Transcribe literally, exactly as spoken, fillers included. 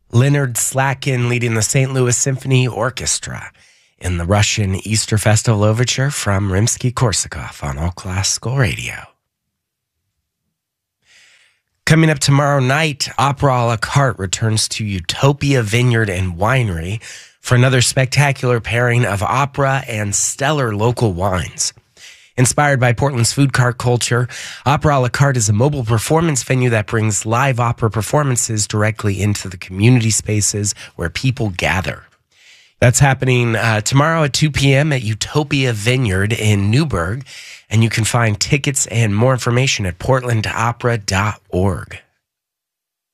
Leonard Slatkin leading the Saint Louis Symphony Orchestra in the Russian Easter Festival Overture from Rimsky-Korsakov on All Classical Radio. Coming up tomorrow night, Opera a la carte returns to Utopia Vineyard and Winery for another spectacular pairing of opera and stellar local wines. Inspired by Portland's food cart culture, Opera a la carte is a mobile performance venue that brings live opera performances directly into the community spaces where people gather. That's happening uh, tomorrow at two p.m. at Utopia Vineyard in Newburgh, and you can find tickets and more information at portland opera dot org.